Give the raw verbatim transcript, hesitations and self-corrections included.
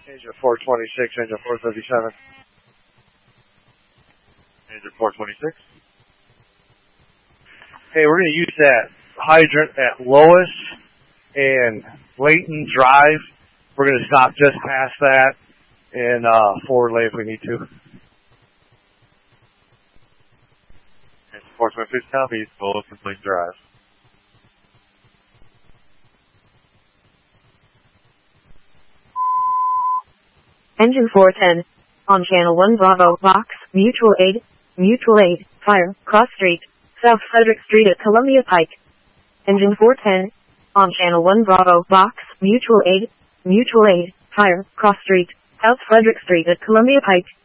Engine four twenty-six, engine four fifty-seven. Engine four twenty-six. Hey, we're going to use that hydrant at Lois and Layton Drive. We're going to stop just past that and uh, forward lane if we need to. Engine four twenty-six copies, Lois and Layton Drive. Engine four ten. On channel one Bravo, box, mutual aid, mutual aid, fire, cross street, South Frederick Street at Columbia Pike. Engine four ten. On channel one Bravo, box, mutual aid, mutual aid, fire, cross street, South Frederick Street at Columbia Pike.